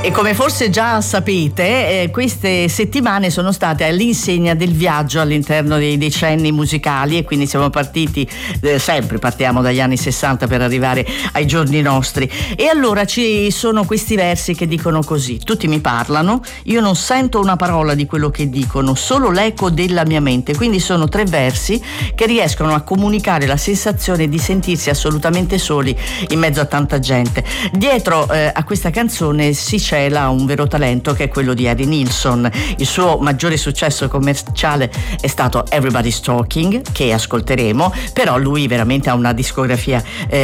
E come forse già sapete, queste settimane sono state all'insegna del viaggio all'interno dei decenni musicali, e quindi siamo partiti, sempre partiamo dagli anni 60 per arrivare ai giorni nostri. E allora ci sono questi versi che dicono così: tutti mi parlano, io non sento una parola di quello che dicono, solo l'eco della mia mente. Quindi sono 3 versi che riescono a comunicare la sensazione di sentirsi assolutamente soli in mezzo a tanta gente. Dietro a questa canzone si cela un vero talento, che è quello di Harry Nilsson. Il suo maggiore successo commerciale è stato Everybody's Talking, che ascolteremo, però lui veramente ha una discografia